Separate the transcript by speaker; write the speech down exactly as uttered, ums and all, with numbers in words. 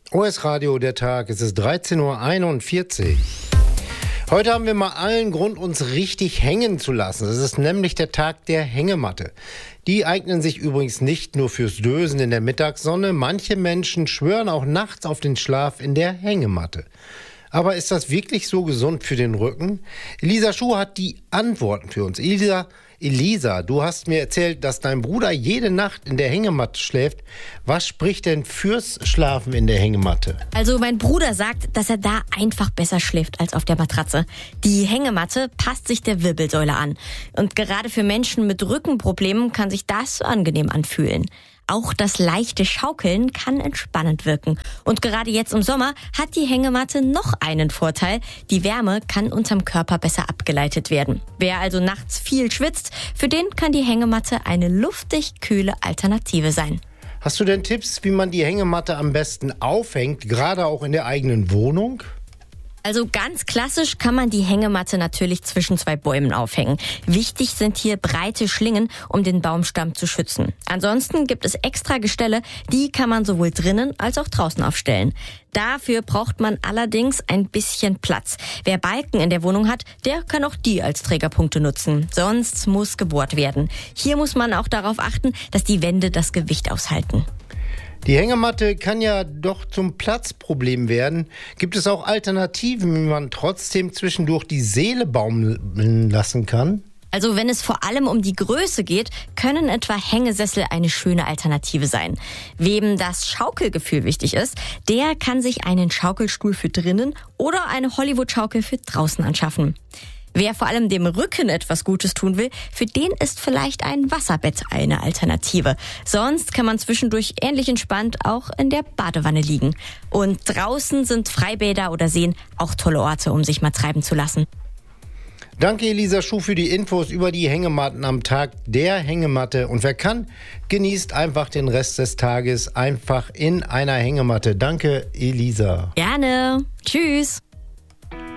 Speaker 1: O S Radio, der Tag, es ist dreizehn Uhr einundvierzig. Heute haben wir mal allen Grund, uns richtig hängen zu lassen. Es ist nämlich der Tag der Hängematte. Die eignen sich übrigens nicht nur fürs Dösen in der Mittagssonne. Manche Menschen schwören auch nachts auf den Schlaf in der Hängematte. Aber ist das wirklich so gesund für den Rücken? Elisa Schuh hat die Antworten für uns. Elisa, Elisa, du hast mir erzählt, dass dein Bruder jede Nacht in der Hängematte schläft. Was spricht denn fürs Schlafen in der Hängematte?
Speaker 2: Also mein Bruder sagt, dass er da einfach besser schläft als auf der Matratze. Die Hängematte passt sich der Wirbelsäule an. Und gerade für Menschen mit Rückenproblemen kann sich das angenehm anfühlen. Auch das leichte Schaukeln kann entspannend wirken. Und gerade jetzt im Sommer hat die Hängematte noch einen Vorteil. Die Wärme kann unterm Körper besser abgeleitet werden. Wer also nachts viel schwitzt, für den kann die Hängematte eine luftig kühle Alternative sein.
Speaker 1: Hast du denn Tipps, wie man die Hängematte am besten aufhängt, gerade auch in der eigenen Wohnung?
Speaker 2: Also ganz klassisch kann man die Hängematte natürlich zwischen zwei Bäumen aufhängen. Wichtig sind hier breite Schlingen, um den Baumstamm zu schützen. Ansonsten gibt es extra Gestelle, die kann man sowohl drinnen als auch draußen aufstellen. Dafür braucht man allerdings ein bisschen Platz. Wer Balken in der Wohnung hat, der kann auch die als Trägerpunkte nutzen. Sonst muss gebohrt werden. Hier muss man auch darauf achten, dass die Wände das Gewicht aushalten.
Speaker 1: Die Hängematte kann ja doch zum Platzproblem werden. Gibt es auch Alternativen, wie man trotzdem zwischendurch die Seele baumeln lassen kann?
Speaker 2: Also wenn es vor allem um die Größe geht, können etwa Hängesessel eine schöne Alternative sein. Wem das Schaukelgefühl wichtig ist, der kann sich einen Schaukelstuhl für drinnen oder eine Hollywood-Schaukel für draußen anschaffen. Wer vor allem dem Rücken etwas Gutes tun will, für den ist vielleicht ein Wasserbett eine Alternative. Sonst kann man zwischendurch ähnlich entspannt auch in der Badewanne liegen. Und draußen sind Freibäder oder Seen auch tolle Orte, um sich mal treiben zu lassen.
Speaker 1: Danke Elisa Schuh für die Infos über die Hängematten am Tag der Hängematte. Und wer kann, genießt einfach den Rest des Tages einfach in einer Hängematte. Danke Elisa.
Speaker 2: Gerne. Tschüss.